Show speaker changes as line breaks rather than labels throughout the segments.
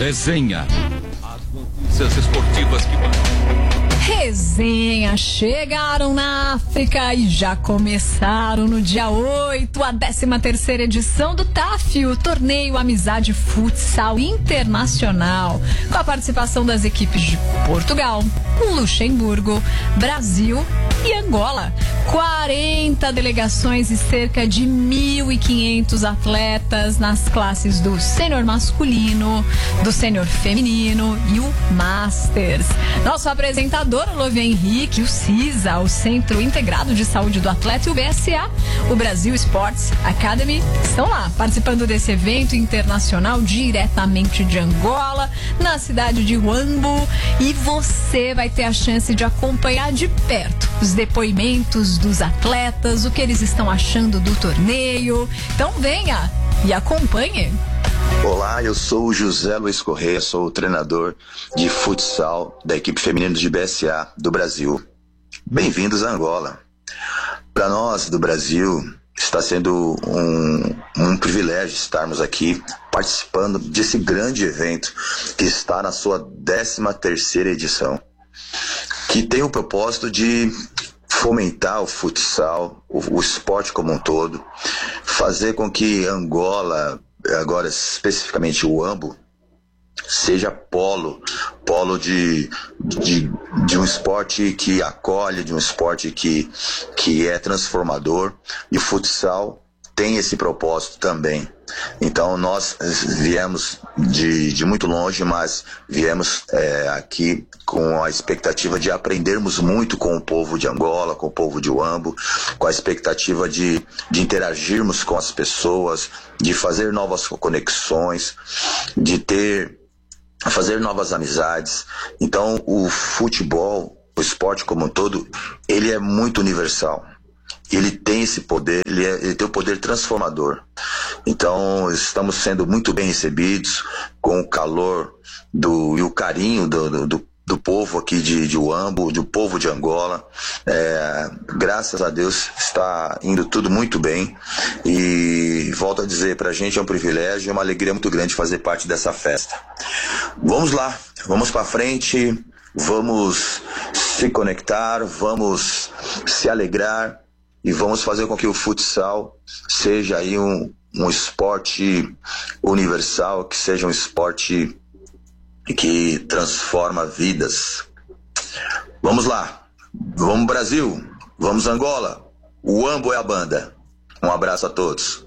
Resenha. As notícias esportivas que
Resenha, chegaram na África e já começaram no dia 8 a 13ª edição do TAF, o Torneio Amizade Futsal Internacional, com a participação das equipes de Portugal, Luxemburgo, Brasil e Angola. 40 delegações e cerca de 1.500 atletas nas classes do sênior masculino, do sênior feminino e o Masters. Nosso apresentador, Lovia Henrique, o CISA, o Centro Integrado de Saúde do Atleta, e o BSA, o Brasil Sports Academy, estão lá participando desse evento internacional diretamente de Angola, na cidade de Huambo, e você vai ter a chance de acompanhar de perto os depoimentos dos atletas, o que eles estão achando do torneio. Então venha e acompanhe.
Olá, eu sou o José Luiz Correia, sou o treinador de futsal da equipe feminina de BSA do Brasil. Bem-vindos a Angola. Para nós do Brasil, está sendo um privilégio estarmos aqui participando desse grande evento que está na sua 13ª edição, que tem o propósito de fomentar o futsal, o esporte como um todo, fazer com que Angola, agora especificamente o Huambo, seja polo de um esporte que acolhe, de um esporte que é transformador, e o futsal tem esse propósito também. Então nós viemos de muito longe, mas viemos aqui com a expectativa de aprendermos muito com o povo de Angola, com o povo de Huambo, com a expectativa de interagirmos com as pessoas, de fazer novas conexões, de fazer novas amizades. Então o futebol, o esporte como um todo, ele é muito universal. Ele tem esse poder, ele tem o poder transformador. Então estamos sendo muito bem recebidos, com o calor e o carinho do povo aqui de Huambo, do povo de Angola. Graças a Deus está indo tudo muito bem, e volto a dizer, para a gente é um privilégio e uma alegria muito grande fazer parte dessa festa. Vamos lá, vamos para frente, vamos se conectar, vamos se alegrar e vamos fazer com que o futsal seja aí um esporte universal, que seja um esporte que transforma vidas. Vamos lá, vamos Brasil, vamos Angola, o Huambo é a banda. Um abraço a todos.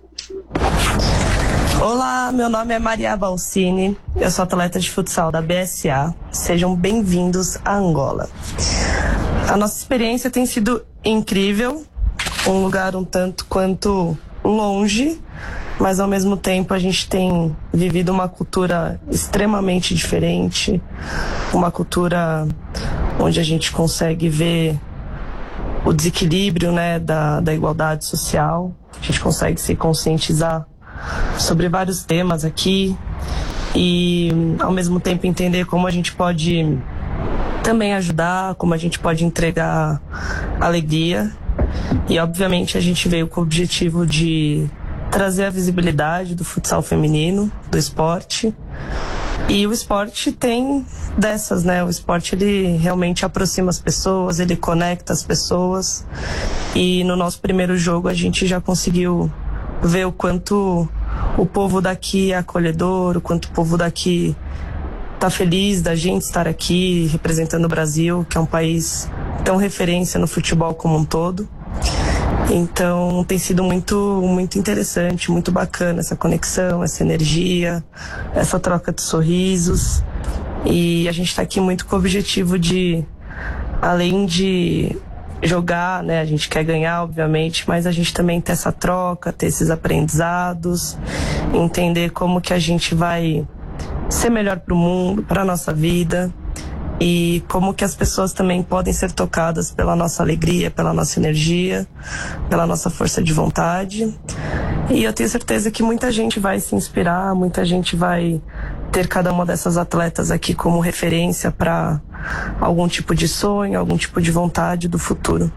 Olá, meu nome é Maria Balsini, eu sou atleta de futsal da BSA. Sejam bem-vindos a Angola. A nossa experiência tem sido incrível, um lugar um tanto quanto longe, mas ao mesmo tempo a gente tem vivido uma cultura extremamente diferente, uma cultura onde a gente consegue ver o desequilíbrio, né, da igualdade social. A gente consegue se conscientizar sobre vários temas aqui e ao mesmo tempo entender como a gente pode também ajudar, como a gente pode entregar alegria. E obviamente a gente veio com o objetivo de trazer a visibilidade do futsal feminino, do esporte. E o esporte tem dessas, né? O esporte, ele realmente aproxima as pessoas, ele conecta as pessoas. E no nosso primeiro jogo a gente já conseguiu ver o quanto o povo daqui é acolhedor, o quanto o povo daqui tá feliz da gente estar aqui representando o Brasil, que é um país tão referência no futebol como um todo. Então tem sido muito interessante, muito bacana essa conexão, essa energia, essa troca de sorrisos. E a gente está aqui muito com o objetivo de, além de jogar, né, a gente quer ganhar, obviamente, mas a gente também ter essa troca, ter esses aprendizados, entender como que a gente vai ser melhor para o mundo, para a nossa vida, e como que as pessoas também podem ser tocadas pela nossa alegria, pela nossa energia, pela nossa força de vontade. E eu tenho certeza que muita gente vai se inspirar, muita gente vai ter cada uma dessas atletas aqui como referência para algum tipo de sonho, algum tipo de vontade do futuro.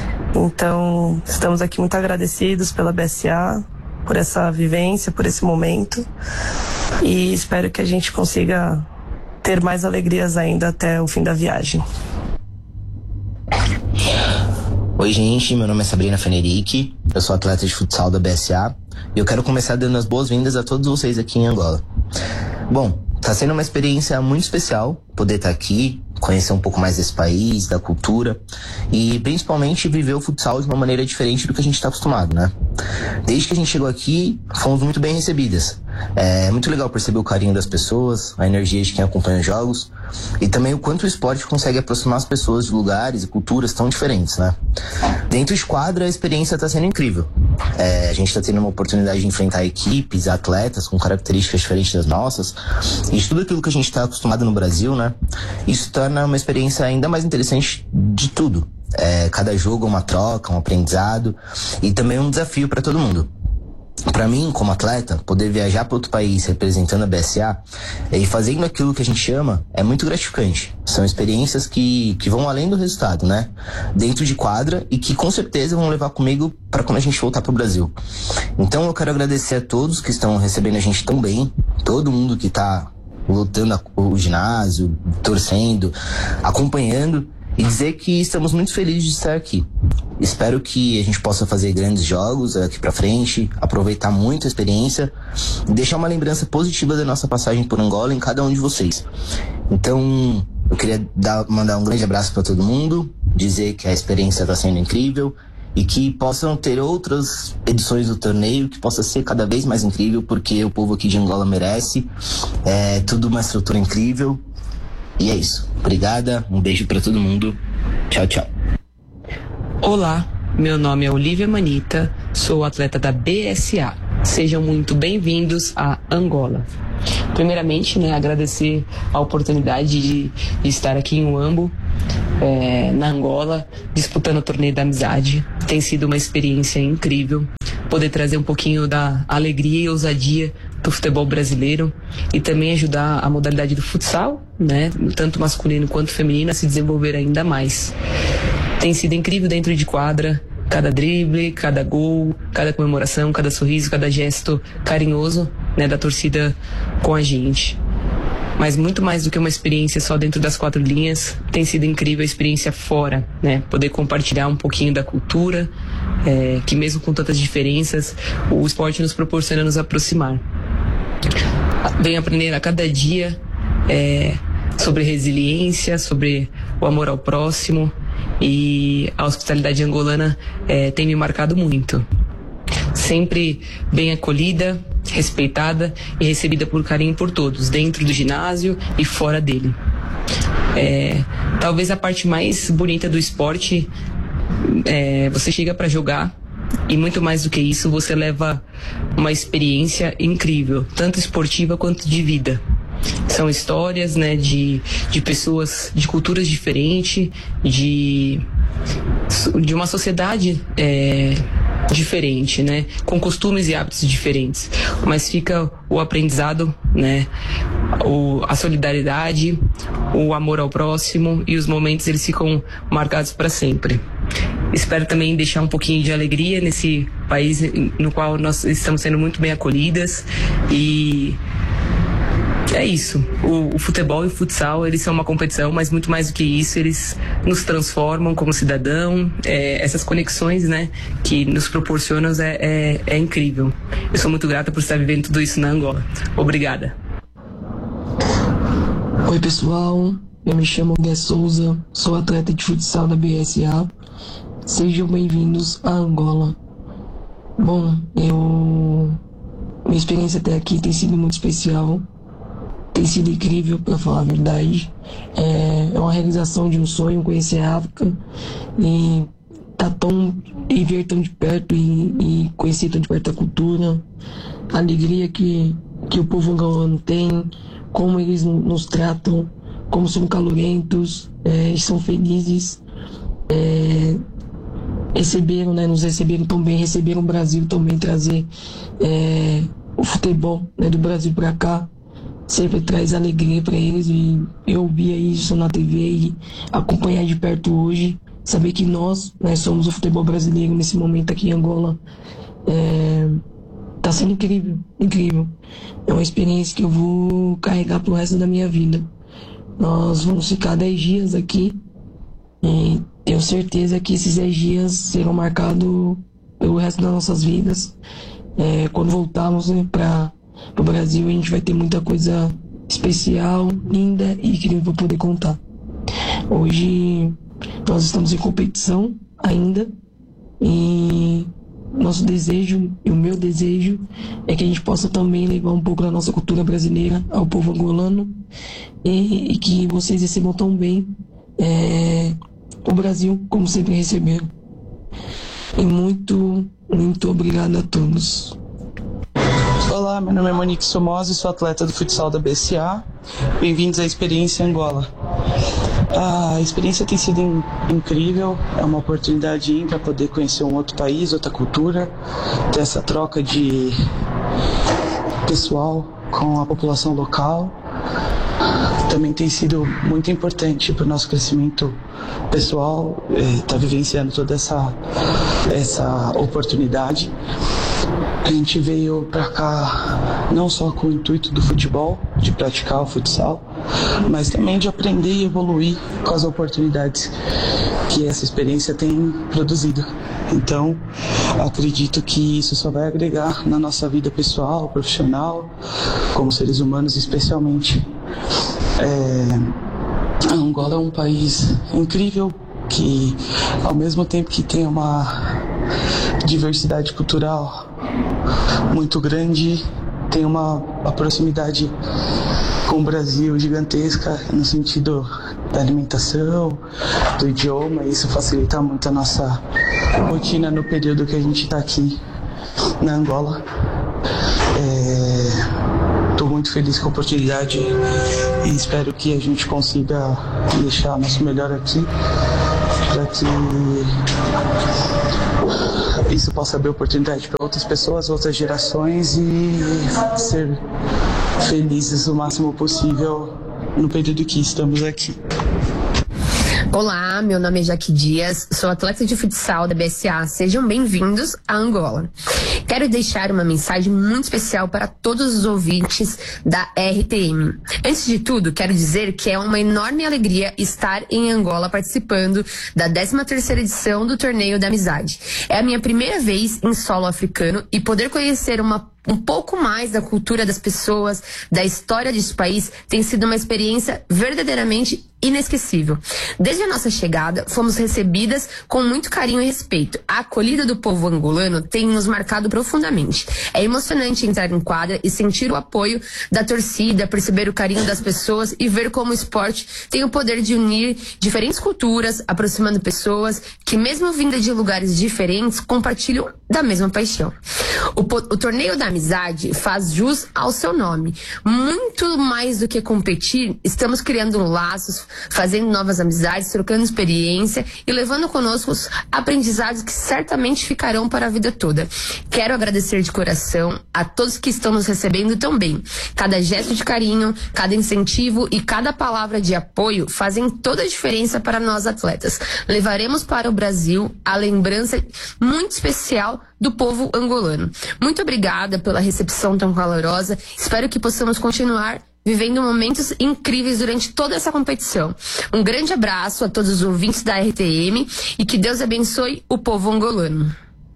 Então, estamos aqui muito agradecidos pela BSA, por essa vivência, por esse momento. e espero que a gente consiga ter mais alegrias ainda até o fim da viagem.
Oi gente, meu nome é Sabrina Fenerick, eu sou atleta de futsal da BSA e eu quero começar dando as boas-vindas a todos vocês aqui em Angola. Bom, tá sendo uma experiência muito especial poder estar aqui, conhecer um pouco mais desse país, da cultura e principalmente viver o futsal de uma maneira diferente do que a gente está acostumado, né? Desde que a gente chegou aqui, fomos muito bem recebidas. É muito legal perceber o carinho das pessoas, a energia de quem acompanha os jogos e também o quanto o esporte consegue aproximar as pessoas de lugares e culturas tão diferentes, né? Dentro de quadra, a experiência está sendo incrível. A gente está tendo uma oportunidade de enfrentar equipes, atletas com características diferentes das nossas e de tudo aquilo que a gente está acostumado no Brasil, né? Isso torna uma experiência ainda mais interessante de tudo. Cada jogo é uma troca, um aprendizado e também um desafio para todo mundo. Para mim, como atleta, poder viajar para outro país representando a BSA e fazendo aquilo que a gente ama é muito gratificante. São experiências que vão além do resultado, né? Dentro de quadra e que com certeza vão levar comigo para quando a gente voltar pro Brasil. Então eu quero agradecer a todos que estão recebendo a gente tão bem, todo mundo que tá lutando o ginásio, torcendo, acompanhando e dizer que estamos muito felizes de estar aqui. Espero que a gente possa fazer grandes jogos aqui pra frente, aproveitar muito a experiência e deixar uma lembrança positiva da nossa passagem por Angola em cada um de vocês. Então, eu queria mandar um grande abraço para todo mundo, dizer que a experiência está sendo incrível e que possam ter outras edições do torneio, que possa ser cada vez mais incrível, porque o povo aqui de Angola merece. É tudo uma estrutura incrível. E é isso. Obrigada, um beijo para todo mundo. Tchau, tchau.
Olá, meu nome é Olivia Manita, sou atleta da BSA. Sejam muito bem-vindos a Angola. Primeiramente, agradecer a oportunidade de estar aqui em Huambo, na Angola, disputando o torneio da amizade. Tem sido uma experiência incrível poder trazer um pouquinho da alegria e ousadia do futebol brasileiro e também ajudar a modalidade do futsal, tanto masculino quanto feminino, a se desenvolver ainda mais. Tem sido incrível dentro de quadra, cada drible, cada gol, cada comemoração, cada sorriso, cada gesto carinhoso, da torcida com a gente. Mas muito mais do que uma experiência só dentro das quatro linhas, tem sido incrível a experiência fora, poder compartilhar um pouquinho da cultura, que mesmo com tantas diferenças, o esporte nos proporciona nos aproximar. Venho aprender a cada dia sobre resiliência, sobre o amor ao próximo, e a hospitalidade angolana tem me marcado muito. Sempre bem acolhida, respeitada e recebida por carinho por todos, dentro do ginásio e fora dele. Talvez a parte mais bonita do esporte você chega para jogar e muito mais do que isso, você leva uma experiência incrível, tanto esportiva quanto de vida. São histórias de pessoas de culturas diferentes, de uma sociedade diferente, com costumes e hábitos diferentes, mas fica o aprendizado, a solidariedade, o amor ao próximo, e os momentos eles ficam marcados para sempre. Espero também deixar um pouquinho de alegria nesse país no qual nós estamos sendo muito bem acolhidas, e é isso. O futebol e o futsal, eles são uma competição, mas muito mais do que isso, eles nos transformam como cidadão. Essas conexões, que nos proporcionam é incrível. Eu sou muito grata por estar vivendo tudo isso na Angola. Obrigada.
Oi pessoal, eu me chamo Gué Souza, sou atleta de futsal da BSA. Sejam bem-vindos a Angola. Bom, minha experiência até aqui tem sido muito especial. Tem sido incrível, para falar a verdade. É uma realização de um sonho, conhecer a África e ver tão de perto e conhecer tão de perto a cultura, a alegria que o povo angolano tem, como eles nos tratam, como são calorentos, são felizes, nos receberam tão bem, receberam o Brasil também, trazer o futebol do Brasil para cá. Sempre traz alegria para eles, e eu via isso na TV e acompanhar de perto hoje, saber que nós somos o futebol brasileiro nesse momento aqui em Angola, tá sendo incrível, incrível. É uma experiência que eu vou carregar pro resto da minha vida. Nós vamos ficar 10 dias aqui e tenho certeza que esses 10 dias serão marcados pelo resto das nossas vidas. Quando voltarmos, né, para o Brasil, a gente vai ter muita coisa especial, linda e incrível para poder contar. Hoje nós estamos em competição ainda e nosso desejo e o meu desejo é que a gente possa também levar um pouco da nossa cultura brasileira ao povo angolano e que vocês recebam tão bem o Brasil como sempre receberam. E muito, muito obrigado a todos.
Olá, meu nome é Monique Somoza e sou atleta do futsal da BSA. Bem-vindos à Experiência Angola. A experiência tem sido incrível, é uma oportunidade para poder conhecer um outro país, outra cultura, ter essa troca de pessoal com a população local. Também tem sido muito importante para o nosso crescimento pessoal, estar vivenciando toda essa oportunidade. A gente veio para cá não só com o intuito do futebol, de praticar o futsal, mas também de aprender e evoluir com as oportunidades que essa experiência tem produzido. Então, acredito que isso só vai agregar na nossa vida pessoal, profissional, como seres humanos especialmente. A Angola é um país incrível que, ao mesmo tempo que tem uma diversidade cultural muito grande, tem uma proximidade com o Brasil gigantesca no sentido da alimentação, do idioma, e isso facilita muito a nossa rotina no período que a gente está aqui na Angola. Estou muito feliz com a oportunidade e espero que a gente consiga deixar nosso melhor aqui para que isso possa abrir oportunidade para outras pessoas, outras gerações e ser felizes o máximo possível no período que estamos aqui.
Olá, meu nome é Jaque Dias, sou atleta de futsal da BSA. Sejam bem-vindos a Angola. Quero deixar uma mensagem muito especial para todos os ouvintes da RTM. Antes de tudo, quero dizer que é uma enorme alegria estar em Angola participando da 13ª edição do Torneio da Amizade. É a minha primeira vez em solo africano e poder conhecer um pouco mais da cultura das pessoas, da história desse país, tem sido uma experiência verdadeiramente inesquecível. Desde a nossa chegada, fomos recebidas com muito carinho e respeito. A acolhida do povo angolano tem nos marcado profundamente. É emocionante entrar em quadra e sentir o apoio da torcida, perceber o carinho das pessoas e ver como o esporte tem o poder de unir diferentes culturas, aproximando pessoas que, mesmo vindas de lugares diferentes, compartilham da mesma paixão. O Torneio da Amizade faz jus ao seu nome. Muito mais do que competir, estamos criando laços, fazendo novas amizades, trocando experiência e levando conosco os aprendizados que certamente ficarão para a vida toda. Quero agradecer de coração a todos que estão nos recebendo tão bem. Cada gesto de carinho, cada incentivo e cada palavra de apoio fazem toda a diferença para nós atletas. Levaremos para o Brasil a lembrança muito especial do povo angolano. Muito obrigada pela recepção tão calorosa. Espero que possamos continuar vivendo momentos incríveis durante toda essa competição. Um grande abraço a todos os ouvintes da RTM e que Deus abençoe o povo angolano.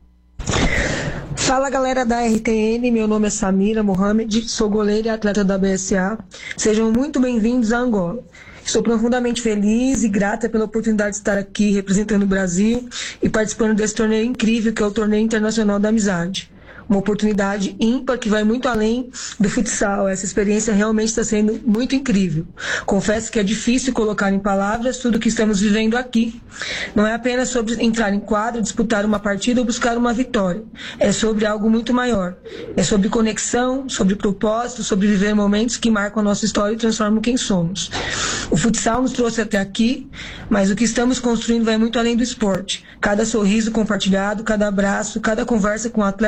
Fala, galera da RTN, meu nome é Samira Mohamed, sou goleira e atleta da BSA. Sejam muito bem-vindos a Angola. Estou profundamente feliz e grata pela oportunidade de estar aqui representando o Brasil e participando desse torneio incrível que é o Torneio Internacional da Amizade. Uma oportunidade ímpar que vai muito além do futsal. Essa experiência realmente está sendo muito incrível. Confesso que é difícil colocar em palavras tudo o que estamos vivendo aqui. Não é apenas sobre entrar em quadra, disputar uma partida ou buscar uma vitória. É sobre algo muito maior. É sobre conexão, sobre propósito, sobre viver momentos que marcam a nossa história e transformam quem somos. O futsal nos trouxe até aqui, mas o que estamos construindo vai muito além do esporte. Cada sorriso compartilhado, cada abraço, cada conversa com atletas de outros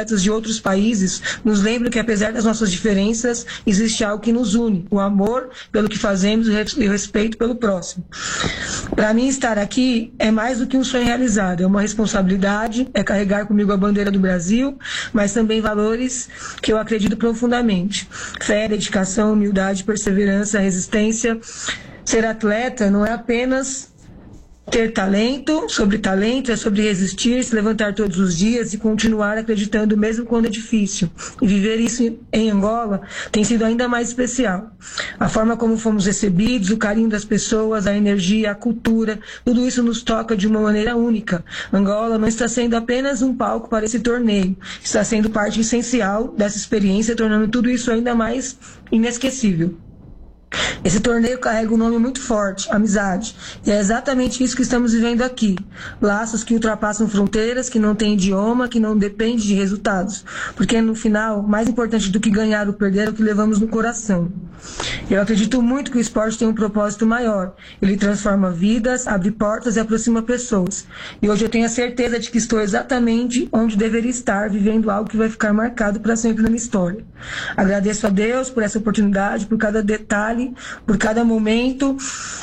outros países nos lembram que, apesar das nossas diferenças, existe algo que nos une: o amor pelo que fazemos e o respeito pelo próximo. Para mim, estar aqui é mais do que um sonho realizado, é uma responsabilidade, é carregar comigo a bandeira do Brasil, mas também valores que eu acredito profundamente: fé, dedicação, humildade, perseverança, resistência. Ser atleta não é apenas ter talento, é sobre resistir, se levantar todos os dias e continuar acreditando mesmo quando é difícil. E viver isso em Angola tem sido ainda mais especial. A forma como fomos recebidos, o carinho das pessoas, a energia, a cultura, tudo isso nos toca de uma maneira única. Angola não está sendo apenas um palco para esse torneio, está sendo parte essencial dessa experiência, tornando tudo isso ainda mais inesquecível. Esse torneio carrega um nome muito forte: amizade. E é exatamente isso que estamos vivendo aqui. Laços que ultrapassam fronteiras, que não têm idioma, que não dependem de resultados. Porque no final, mais importante do que ganhar ou perder é o que levamos no coração. Eu acredito muito que o esporte tem um propósito maior. Ele transforma vidas, abre portas e aproxima pessoas. E hoje eu tenho a certeza de que estou exatamente onde deveria estar, vivendo algo que vai ficar marcado para sempre na minha história. Agradeço a Deus por essa oportunidade, por cada detalhe, por cada momento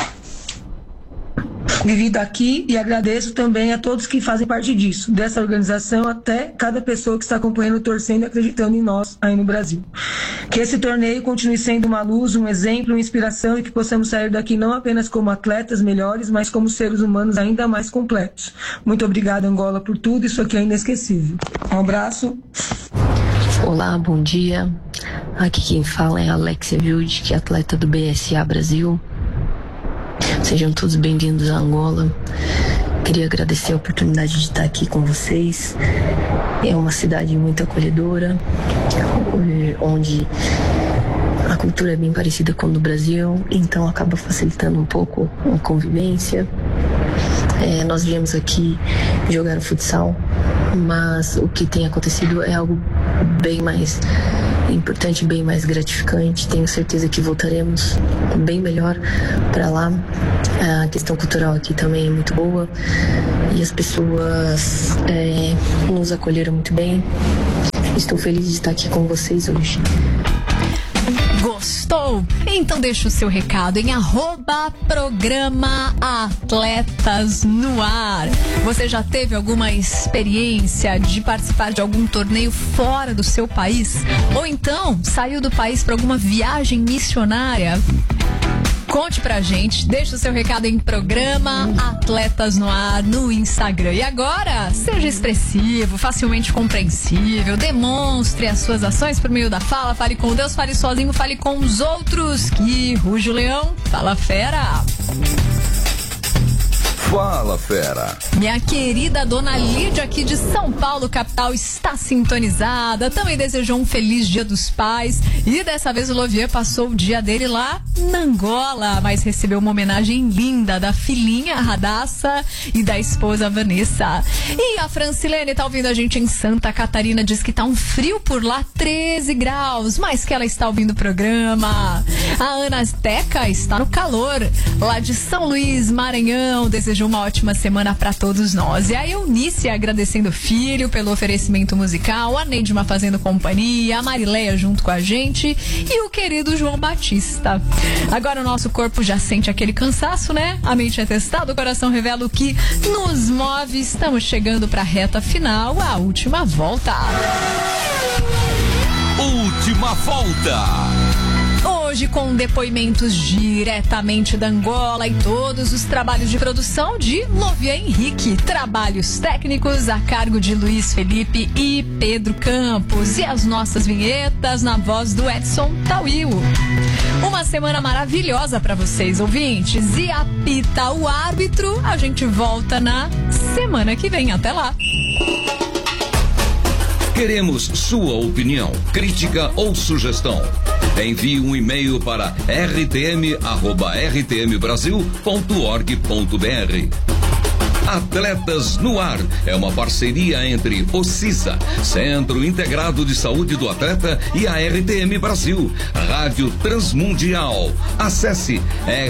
vivido aqui, e agradeço também a todos que fazem parte disso, dessa organização, até cada pessoa que está acompanhando, torcendo e acreditando em nós aí no Brasil. Que esse torneio continue sendo uma luz, um exemplo, uma inspiração, e que possamos sair daqui não apenas como atletas melhores, mas como seres humanos ainda mais completos. Muito obrigada, Angola, por tudo, isso aqui é inesquecível. Um abraço.
Olá, bom dia. Aqui quem fala é a Alexia Wilde, que é atleta do BSA Brasil. Sejam todos bem-vindos a Angola. Queria agradecer a oportunidade de estar aqui com vocês. É uma cidade muito acolhedora, onde a cultura é bem parecida com a do Brasil, então acaba facilitando um pouco a convivência. Nós viemos aqui jogar o futsal, mas o que tem acontecido é algo bem mais importante, bem mais gratificante. Tenho certeza que voltaremos bem melhor para lá. A questão cultural aqui também é muito boa e as pessoas nos acolheram muito bem. Estou feliz de estar aqui com vocês hoje.
Gostou? Então deixa o seu recado em @programa Atletas no Ar. Você já teve alguma experiência de participar de algum torneio fora do seu país? Ou então saiu do país para alguma viagem missionária? Conte pra gente, deixa o seu recado em Programa Atletas no Ar no Instagram. E agora, seja expressivo, facilmente compreensível, demonstre as suas ações por meio da fala, fale com Deus, fale sozinho, fale com os outros, que ruge o leão, fala fera.
Fala, fera.
Minha querida dona Lídia, aqui de São Paulo, capital, está sintonizada. Também desejou um feliz Dia dos Pais. E dessa vez o Lovier passou o dia dele lá na Angola, mas recebeu uma homenagem linda da filhinha Radassa e da esposa Vanessa. E a Francilene tá ouvindo a gente em Santa Catarina, diz que tá um frio por lá, 13 graus, mas que ela está ouvindo o programa. A Ana Teca está no calor, lá de São Luís, Maranhão, desejou uma ótima semana para todos nós. E a Eunice agradecendo o filho pelo oferecimento musical, a Neidma fazendo companhia, a Marileia junto com a gente e o querido João Batista. Agora o nosso corpo já sente aquele cansaço, né? A mente é testada, o coração revela o que nos move. Estamos chegando para a reta final, a última volta.
Última volta.
Hoje com depoimentos diretamente da Angola e todos os trabalhos de produção de Lovier Henrique. Trabalhos técnicos a cargo de Luiz Felipe e Pedro Campos. E as nossas vinhetas na voz do Edson Tauil. Uma semana maravilhosa para vocês, ouvintes. E apita o árbitro. A gente volta na semana que vem. Até lá.
Queremos sua opinião, crítica ou sugestão. Envie um e-mail para rtm@rtmbrasil.org.br. Atletas no Ar é uma parceria entre o CISA, Centro Integrado de Saúde do Atleta, e a RTM Brasil, Rádio Transmundial. Acesse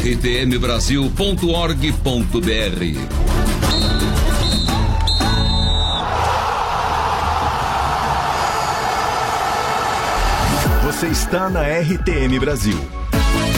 rtmbrasil.org.br.
Você está na RTM Brasil.